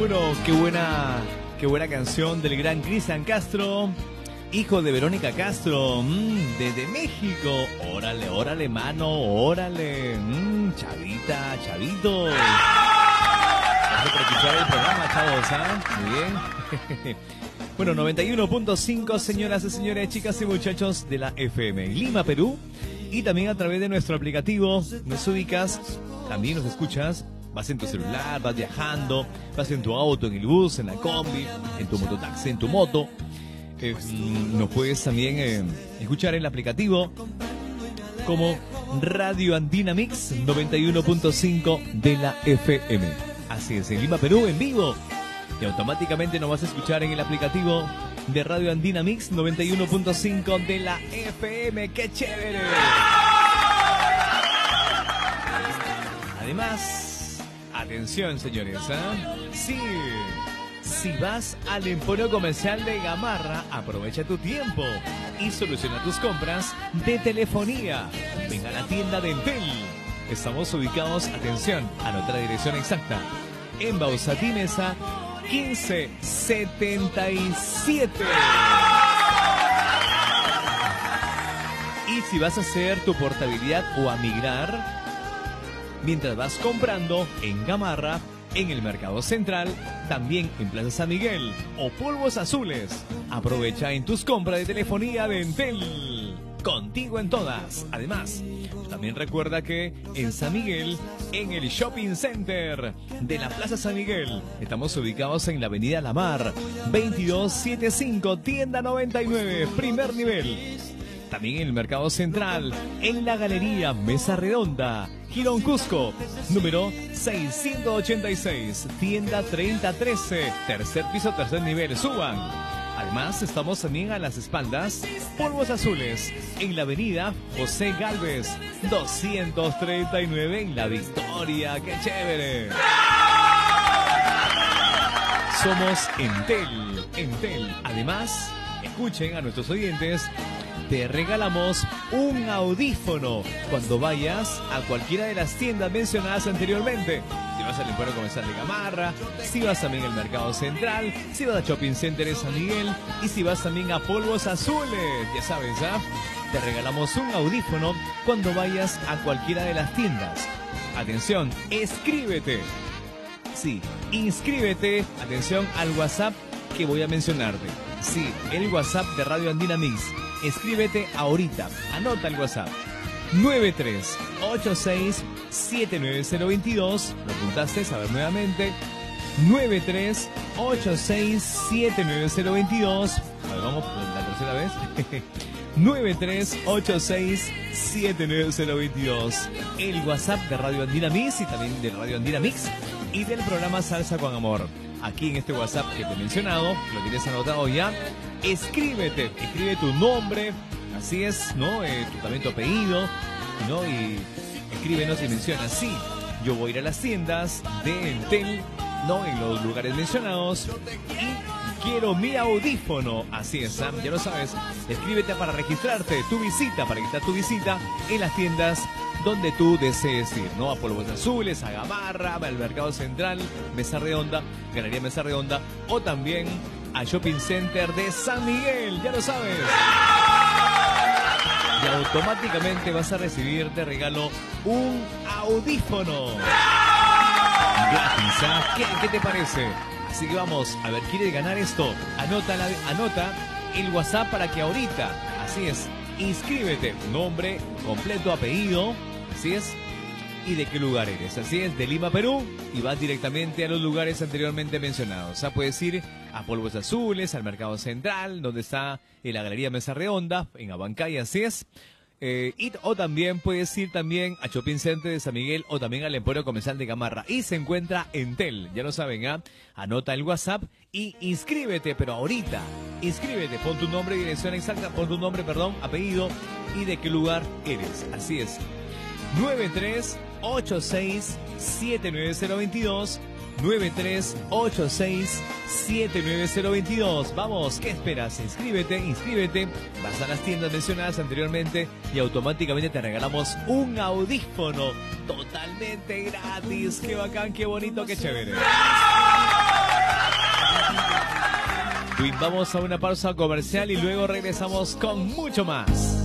Bueno, qué buena canción del gran Cristian Castro, hijo de Verónica Castro, desde México. Órale, órale, mano, órale. Chavita, chavito. Gracias por escuchar el programa, chavos, ¿ah? Muy bien. Bueno, 91.5, señoras y señores, chicas y muchachos de la FM en Lima, Perú. Y también a través de nuestro aplicativo nos ubicas, también nos escuchas. Vas en tu celular, vas viajando, vas en tu auto, en el bus, en la combi, en tu mototaxi, en tu moto. Nos puedes también escuchar en el aplicativo como Radio Andina Mix 91.5 de la FM. Así es, en Lima, Perú, en vivo. Y automáticamente nos vas a escuchar en el aplicativo de Radio Andina Mix 91.5 de la FM. ¡Qué chévere! Además, atención, señores, sí, si vas al Emporio Comercial de Gamarra, aprovecha tu tiempo y soluciona tus compras de telefonía. Ven a la tienda de Entel. Estamos ubicados, atención, a nuestra dirección exacta, en Bausatí Mesa 1577. Y si vas a hacer tu portabilidad o a migrar, mientras vas comprando en Gamarra, en el Mercado Central, también en Plaza San Miguel o Polvos Azules, aprovecha en tus compras de telefonía de Entel. Contigo en todas. Además, también recuerda que en San Miguel, en el Shopping Center de la Plaza San Miguel, estamos ubicados en la Avenida La Mar, 2275, tienda 99, primer nivel. También en el Mercado Central, en la Galería Mesa Redonda, Girón Cusco, número 686, tienda 3013, tercer piso, tercer nivel, suban. Además, estamos también a las espaldas, Polvos Azules, en la avenida José Gálvez, 239 en La Victoria. ¡Qué chévere! Somos Entel, Entel. Además, escuchen a nuestros oyentes, te regalamos un audífono cuando vayas a cualquiera de las tiendas mencionadas anteriormente. Si vas al Emporio Comercial de Gamarra, si vas también al Mercado Central, si vas a Shopping Center de San Miguel y si vas también a Polvos Azules, ya sabes, te regalamos un audífono cuando vayas a cualquiera de las tiendas. Atención, escríbete. Sí, inscríbete, atención, al WhatsApp que voy a mencionarte. Sí, el WhatsApp de Radio Andina Mix. Escríbete ahorita, anota el WhatsApp 9386-79022. Lo apuntaste, a ver nuevamente, 9386-79022. A ver, vamos por la tercera vez. 9386-79022. El WhatsApp de Radio Andina Mix y también de Radio Andina Mix y del programa Salsa con Amor. Aquí en este WhatsApp que te he mencionado, lo tienes anotado ya. Escríbete, escribe tu nombre, así es, ¿no? También tu apellido, ¿no? Y escríbenos y menciona, sí, yo voy a ir a las tiendas de Entel, ¿no? En los lugares mencionados y quiero mi audífono, así es, ya lo sabes. Escríbete para registrarte tu visita, para registrar tu visita en las tiendas donde tú desees ir, ¿no? A Polvos Azules, a Gamarra, al Mercado Central, Mesa Redonda, Galería Mesa Redonda, o también a Shopping Center de San Miguel, ya lo sabes. Y automáticamente vas a recibir de regalo un audífono gratis, ¿Qué te parece? Así que vamos, a ver, ¿quieres ganar esto? Anota el WhatsApp para que ahorita, así es, inscríbete, nombre, completo, apellido, así es, y de qué lugar eres, así es, de Lima, Perú, y vas directamente a los lugares anteriormente mencionados. Puedes ir a Polvos Azules, al Mercado Central, donde está la Galería Mesa Redonda, en Abancay, así es. O también puedes ir también a Shopping Center de San Miguel o también al Emporio Comercial de Gamarra. Y se encuentra Entel, ya lo saben, Anota el WhatsApp y inscríbete, pero ahorita, inscríbete, pon tu nombre, dirección exacta, pon tu nombre, apellido y de qué lugar eres, así es. 9386-79022, 9386-79022. Vamos, ¿qué esperas? Inscríbete, vas a las tiendas mencionadas anteriormente y automáticamente te regalamos un audífono totalmente gratis. Qué bacán, qué bonito, qué chévere. Vamos a una pausa comercial y luego regresamos con mucho más.